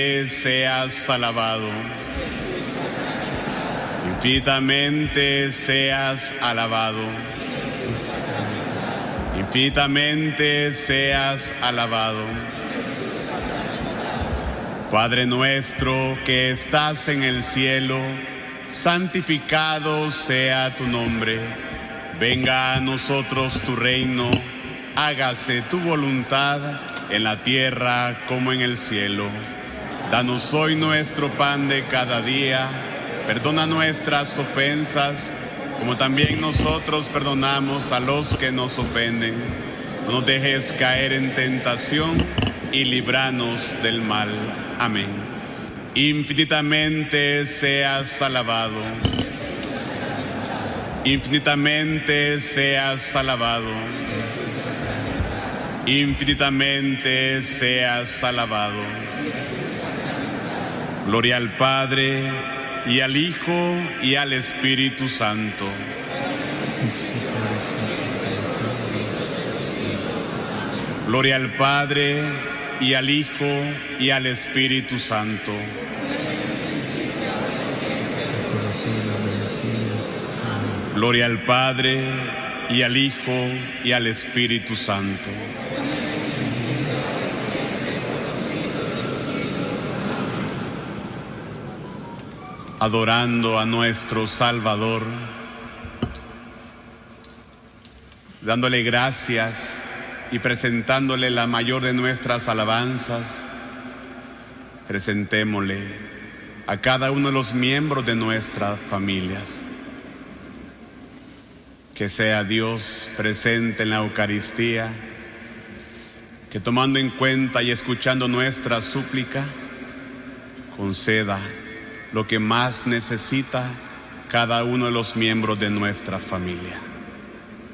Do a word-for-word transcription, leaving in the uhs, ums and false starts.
seas alabado. Infinitamente seas alabado. Infinitamente seas alabado. Padre nuestro que estás en el cielo, santificado sea tu nombre. Venga a nosotros tu reino, hágase tu voluntad en la tierra como en el cielo. Danos hoy nuestro pan de cada día, perdona nuestras ofensas, como también nosotros perdonamos a los que nos ofenden. No nos dejes caer en tentación y líbranos del mal. Amén. Infinitamente seas alabado. Infinitamente seas alabado. Infinitamente seas alabado. Gloria al Padre, y al Hijo, y al Espíritu Santo. Gloria al Padre, y al Hijo, y al Espíritu Santo. Gloria al Padre, y al Hijo, y al Espíritu Santo. Adorando a nuestro Salvador, dándole gracias y presentándole la mayor de nuestras alabanzas, presentémosle a cada uno de los miembros de nuestras familias. Que sea Dios presente en la Eucaristía, que tomando en cuenta y escuchando nuestra súplica, conceda lo que más necesita cada uno de los miembros de nuestra familia.